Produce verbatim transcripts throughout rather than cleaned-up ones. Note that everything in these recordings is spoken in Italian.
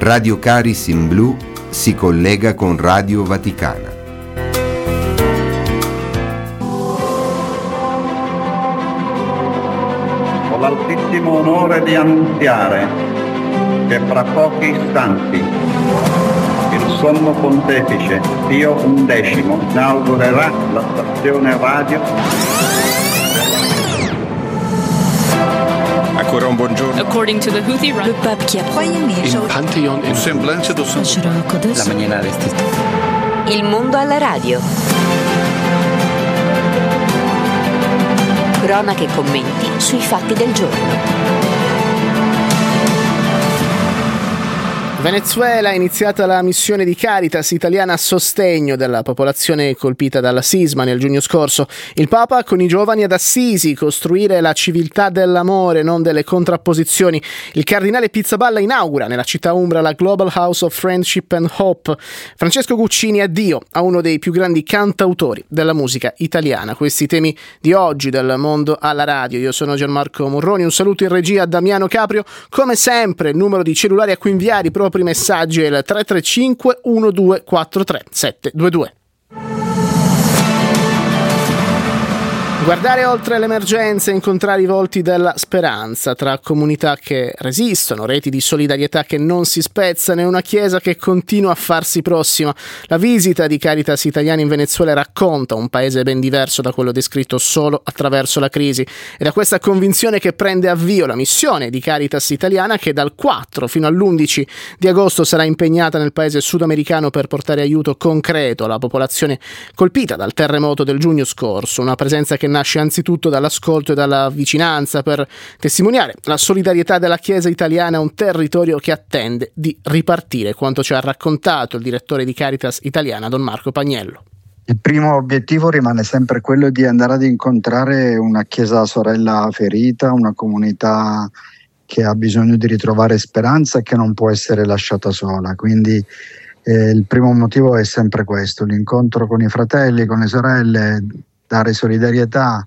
Radio Caris in Blu si collega con Radio Vaticana. Ho l'altissimo onore di annunziare che fra pochi istanti il Sommo Pontefice Pio undicesimo inaugurerà la stazione radio. Ancora un buongiorno. According to the Houthi, le pape qui a Il Pantheon in semblance do La mañana Il mondo alla radio. Cronache e commenti sui fatti del giorno. Venezuela è iniziata la missione di Caritas italiana a sostegno della popolazione colpita dalla sisma nel giugno scorso. Il Papa con i giovani ad Assisi, costruire la civiltà dell'amore, non delle contrapposizioni. Il cardinale Pizzaballa inaugura nella città umbra la Global House of Friendship and Hope. Francesco Guccini addio a uno dei più grandi cantautori della musica italiana. Questi temi di oggi del mondo alla radio. Io sono Gianmarco Morroni, un saluto in regia a Damiano Caprio. Come sempre il numero di cellulari a cui inviare i propri messaggi è il tre tre cinque uno due quattro tre sette due due. Guardare oltre l'emergenza e incontrare i volti della speranza tra comunità che resistono, reti di solidarietà che non si spezzano e una chiesa che continua a farsi prossima. La visita di Caritas Italiana in Venezuela racconta un paese ben diverso da quello descritto solo attraverso la crisi. È da questa convinzione che prende avvio la missione di Caritas Italiana, che dal quattro fino all'undici di agosto sarà impegnata nel paese sudamericano per portare aiuto concreto alla popolazione colpita dal terremoto del giugno scorso. Una presenza che nasce anzitutto dall'ascolto e dalla vicinanza per testimoniare la solidarietà della Chiesa italiana a un territorio che attende di ripartire, quanto ci ha raccontato il direttore di Caritas Italiana, Don Marco Pagnello. Il primo obiettivo rimane sempre quello di andare ad incontrare una Chiesa sorella ferita, una comunità che ha bisogno di ritrovare speranza e che non può essere lasciata sola. Quindi eh, il primo motivo è sempre questo, l'incontro con i fratelli, con le sorelle, dare solidarietà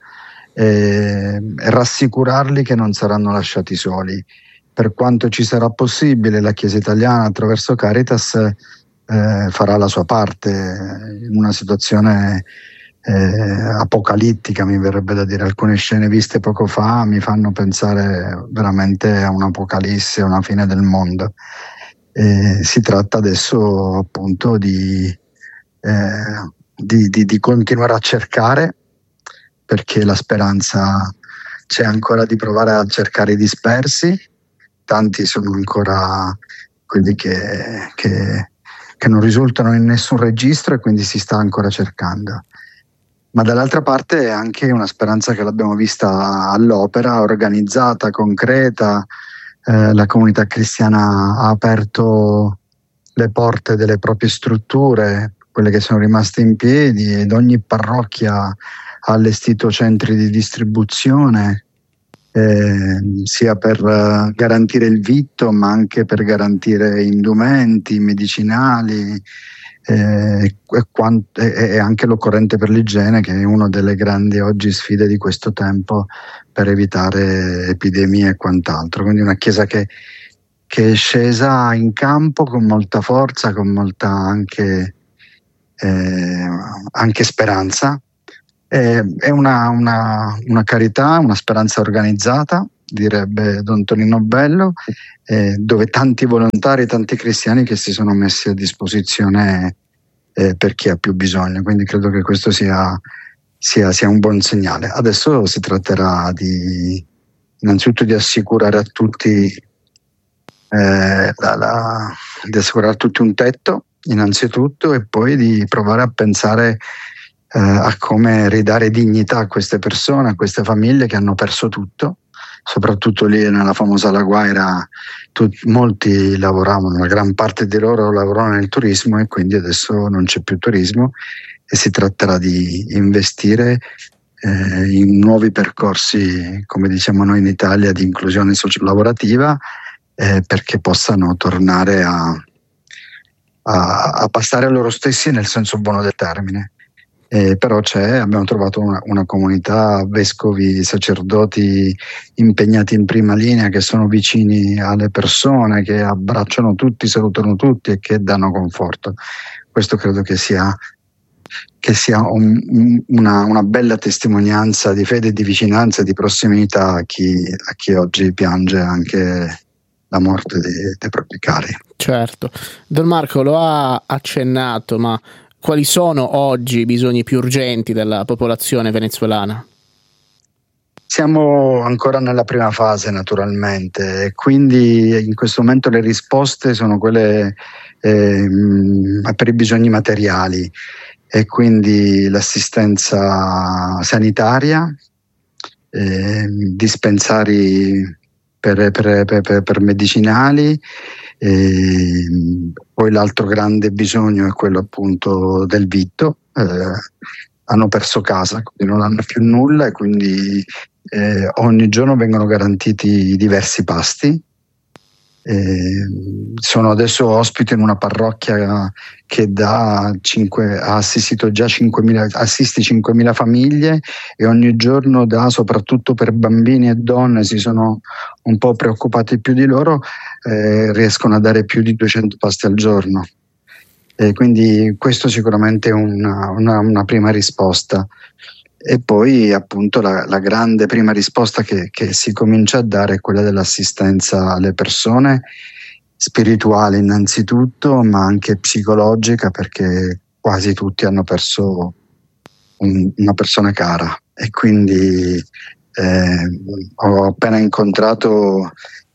e, e rassicurarli che non saranno lasciati soli. Per quanto ci sarà possibile, la Chiesa italiana attraverso Caritas eh, farà la sua parte in una situazione eh, apocalittica, mi verrebbe da dire. Alcune scene viste poco fa mi fanno pensare veramente a un'apocalisse, a una fine del mondo. E si tratta adesso appunto di eh, Di, di, di continuare a cercare, perché la speranza c'è ancora, di provare a cercare i dispersi. Tanti sono ancora quelli che, che, che non risultano in nessun registro e quindi si sta ancora cercando. Ma dall'altra parte è anche una speranza che l'abbiamo vista all'opera, organizzata, concreta. Eh, la comunità cristiana ha aperto le porte delle proprie strutture, quelle che sono rimaste in piedi, ed ogni parrocchia ha allestito centri di distribuzione, eh, sia per uh, garantire il vitto, ma anche per garantire indumenti, medicinali eh, e, quant- e, e anche l'occorrente per l'igiene, che è una delle grandi oggi sfide di questo tempo per evitare epidemie e quant'altro. Quindi una chiesa che, che è scesa in campo con molta forza, con molta anche Eh, anche speranza. Eh, è una, una, una carità, una speranza organizzata, direbbe Don Tonino Bello, eh, dove tanti volontari, tanti cristiani che si sono messi a disposizione eh, per chi ha più bisogno. Quindi credo che questo sia, sia, sia un buon segnale. Adesso si tratterà di innanzitutto di assicurare a tutti eh, la, la, di assicurare a tutti un tetto, innanzitutto, e poi di provare a pensare eh, a come ridare dignità a queste persone, a queste famiglie che hanno perso tutto. Soprattutto lì nella famosa La Guaira tut, molti lavoravano, una gran parte di loro lavoravano nel turismo, e quindi adesso non c'è più turismo e si tratterà di investire eh, in nuovi percorsi, come diciamo noi in Italia, di inclusione sociolavorativa, eh, perché possano tornare a A, a passare a loro stessi nel senso buono del termine. Eh, però c'è, abbiamo trovato una, una comunità, vescovi, sacerdoti impegnati in prima linea, che sono vicini alle persone, che abbracciano tutti, salutano tutti e che danno conforto. Questo credo che sia, che sia un, un, una, una bella testimonianza di fede, di vicinanza e di prossimità a chi, a chi oggi piange anche la morte dei, dei propri cari. Certo. Don Marco lo ha accennato, ma quali sono oggi i bisogni più urgenti della popolazione venezuelana? Siamo ancora nella prima fase, naturalmente, e quindi in questo momento le risposte sono quelle eh, per i bisogni materiali, e quindi l'assistenza sanitaria, eh, dispensari per, per, per, per medicinali. E poi l'altro grande bisogno è quello appunto del vitto. Eh, hanno perso casa, quindi non hanno più nulla, e quindi eh, ogni giorno vengono garantiti diversi pasti. Eh, sono adesso ospite in una parrocchia che da cinque, ha assistito già cinquemila, assiste cinquemila famiglie, e ogni giorno dà, soprattutto per bambini e donne, si sono un po' preoccupati più di loro, eh, riescono a dare più di duecento pasti al giorno. E quindi questo sicuramente è una, una, una prima risposta. E poi appunto la, la grande prima risposta che, che si comincia a dare è quella dell'assistenza alle persone, spirituale innanzitutto, ma anche psicologica, perché quasi tutti hanno perso un, una persona cara. E quindi eh, ho appena incontrato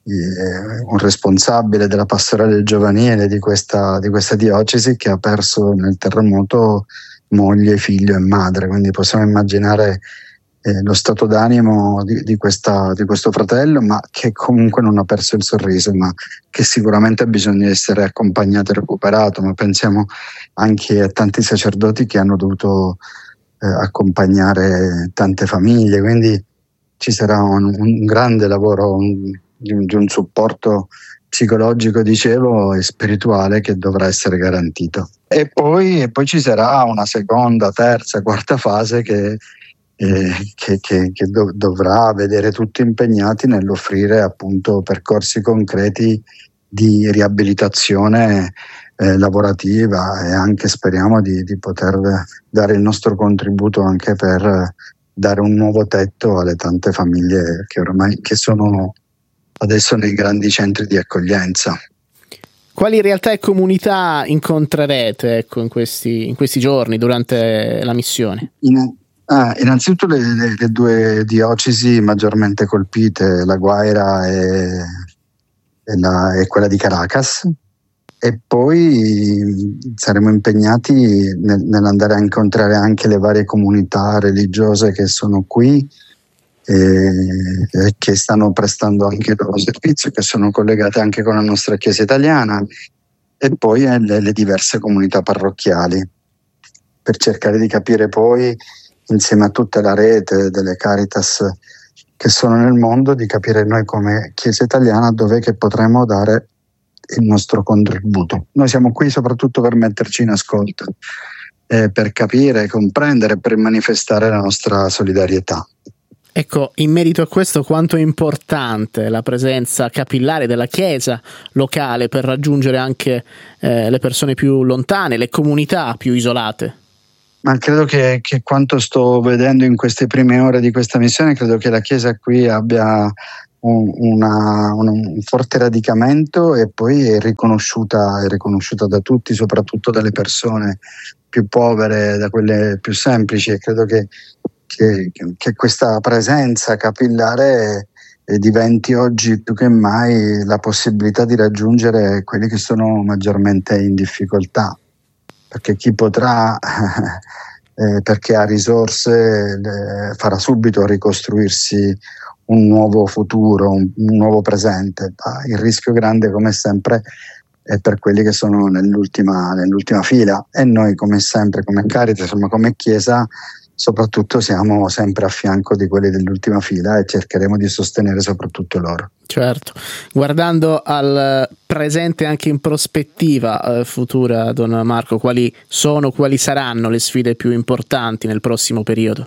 eh, un responsabile della pastorale giovanile di questa, di questa diocesi, che ha perso nel terremoto moglie, figlio e madre, quindi possiamo immaginare eh, lo stato d'animo di, di, questa, di questo fratello, ma che comunque non ha perso il sorriso, ma che sicuramente ha bisogno di essere accompagnato e recuperato. Ma pensiamo anche a tanti sacerdoti che hanno dovuto eh, accompagnare tante famiglie, quindi ci sarà un, un grande lavoro un, di, un, di un supporto psicologico, dicevo, e spirituale, che dovrà essere garantito. E poi, e poi ci sarà una seconda, terza, quarta fase che, eh, che, che, che do, dovrà vedere tutti impegnati nell'offrire appunto percorsi concreti di riabilitazione eh, lavorativa, e anche speriamo di, di poter dare il nostro contributo anche per dare un nuovo tetto alle tante famiglie che ormai che sono adesso nei grandi centri di accoglienza. Quali realtà e comunità incontrerete, ecco, in questi, in questi giorni durante la missione? In, ah, innanzitutto le, le, le due diocesi maggiormente colpite, La Guaira e, e, la, e quella di Caracas, e poi saremo impegnati nel, nell'andare a incontrare anche le varie comunità religiose che sono qui e, e che stanno prestando anche il loro servizio, che sono collegate anche con la nostra Chiesa italiana, e poi le, le diverse comunità parrocchiali, per cercare di capire poi, insieme a tutta la rete delle Caritas che sono nel mondo, di capire noi come Chiesa italiana dov'è che potremo dare il nostro contributo. Noi siamo qui soprattutto per metterci in ascolto, eh, per capire, comprendere, per manifestare la nostra solidarietà. Ecco, in merito a questo, quanto è importante la presenza capillare della Chiesa locale per raggiungere anche eh, le persone più lontane, le comunità più isolate? Ma credo che, che quanto sto vedendo in queste prime ore di questa missione, credo che la Chiesa qui abbia un, una, un forte radicamento, e poi è riconosciuta, è riconosciuta da tutti, soprattutto dalle persone più povere, da quelle più semplici, e credo che Che, che questa presenza capillare eh, diventi oggi più che mai la possibilità di raggiungere quelli che sono maggiormente in difficoltà, perché chi potrà, eh, perché ha risorse, le, farà subito ricostruirsi un nuovo futuro, un, un nuovo presente. Ma il rischio grande, come sempre, è per quelli che sono nell'ultima, nell'ultima fila, e noi, come sempre, come Caritas, insomma come Chiesa, soprattutto siamo sempre a fianco di quelli dell'ultima fila e cercheremo di sostenere soprattutto loro. Certo, guardando al presente anche in prospettiva eh, futura, Don Marco, quali sono, quali saranno le sfide più importanti nel prossimo periodo?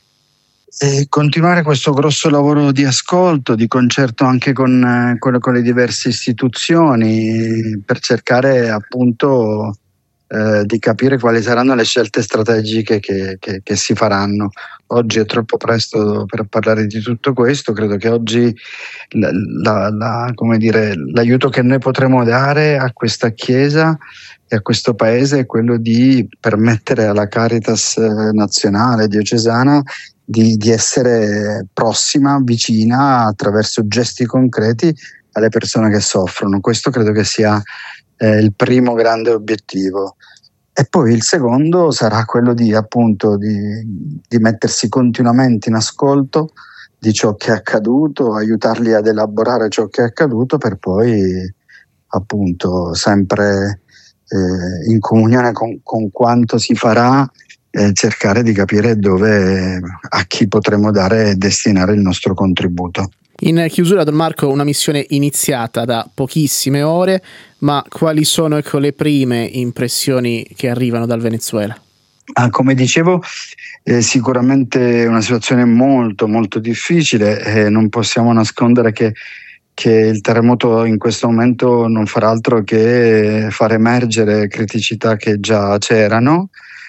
E continuare questo grosso lavoro di ascolto, di concerto anche con, eh, con, con le diverse istituzioni, per cercare appunto eh, di capire quali saranno le scelte strategiche che, che, che si faranno. Oggi è troppo presto per parlare di tutto questo, credo che oggi la, la, la, come dire, l'aiuto che noi potremo dare a questa Chiesa e a questo Paese è quello di permettere alla Caritas nazionale, diocesana, Di, di essere prossima, vicina, attraverso gesti concreti alle persone che soffrono. Questo credo che sia eh, il primo grande obiettivo. E poi il secondo sarà quello di appunto di, di mettersi continuamente in ascolto di ciò che è accaduto, aiutarli ad elaborare ciò che è accaduto, per poi appunto sempre eh, in comunione con, con quanto si farà, Eh, cercare di capire dove, a chi potremo dare e destinare il nostro contributo. In chiusura, Don Marco, una missione iniziata da pochissime ore, ma quali sono, ecco, le prime impressioni che arrivano dal Venezuela? Ah, come dicevo, eh, sicuramente una situazione molto molto difficile, e eh, non possiamo nascondere che che il terremoto in questo momento non farà altro che far emergere criticità che già c'erano.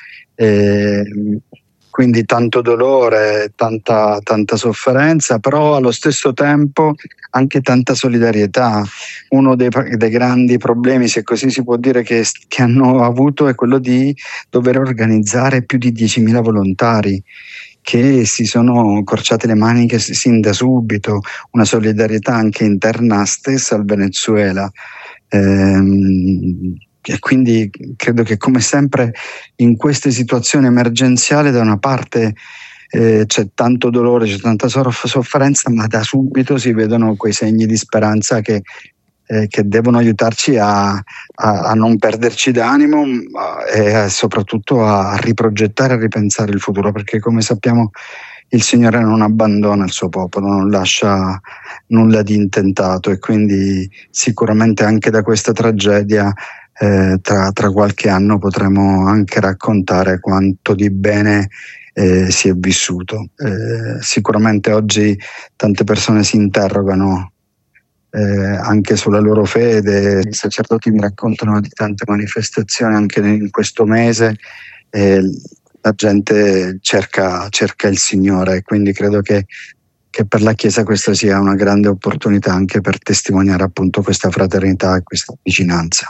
E quindi tanto dolore, tanta, tanta sofferenza, però allo stesso tempo anche tanta solidarietà. Uno dei, dei grandi problemi, se così si può dire, che, che hanno avuto è quello di dover organizzare più di diecimila volontari che si sono corciati le maniche sin da subito, una solidarietà anche interna stessa al Venezuela. Ehm, E quindi credo che, come sempre in queste situazioni emergenziali, da una parte eh, c'è tanto dolore, c'è tanta sofferenza, ma da subito si vedono quei segni di speranza che, eh, che devono aiutarci a, a, a non perderci d'animo e a, soprattutto a riprogettare e ripensare il futuro, perché come sappiamo il Signore non abbandona il suo popolo, non lascia nulla di intentato, e quindi sicuramente anche da questa tragedia Eh, tra, tra qualche anno potremo anche raccontare quanto di bene eh, si è vissuto. Eh, sicuramente oggi tante persone si interrogano eh, anche sulla loro fede. I sacerdoti mi raccontano di tante manifestazioni anche in questo mese, e la gente cerca, cerca il Signore, e quindi credo che che per la Chiesa questa sia una grande opportunità anche per testimoniare appunto questa fraternità e questa vicinanza.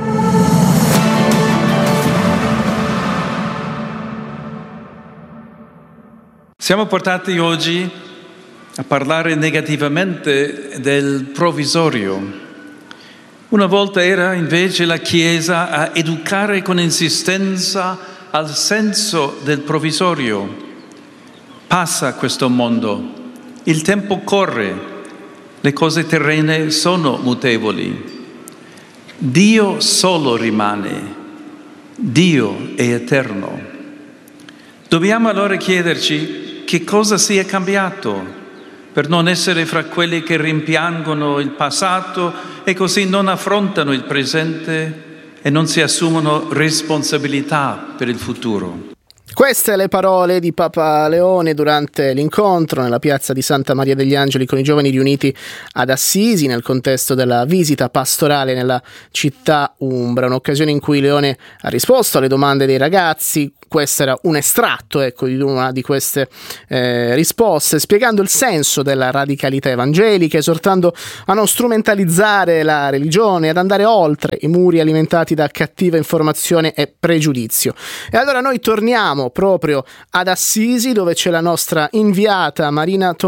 Siamo portati oggi a parlare negativamente del provvisorio. Una volta era invece la Chiesa a educare con insistenza al senso del provvisorio. Passa questo mondo. Il tempo corre, le cose terrene sono mutevoli. Dio solo rimane, Dio è eterno. Dobbiamo allora chiederci che cosa sia cambiato per non essere fra quelli che rimpiangono il passato e così non affrontano il presente e non si assumono responsabilità per il futuro. Queste le parole di Papa Leone durante l'incontro nella piazza di Santa Maria degli Angeli con i giovani riuniti ad Assisi nel contesto della visita pastorale nella città umbra, un'occasione in cui Leone ha risposto alle domande dei ragazzi. Questo era un estratto, ecco, di una di queste eh, risposte, spiegando il senso della radicalità evangelica, esortando a non strumentalizzare la religione, ad andare oltre i muri alimentati da cattiva informazione e pregiudizio. E allora noi torniamo proprio ad Assisi, dove c'è la nostra inviata Marina Tom-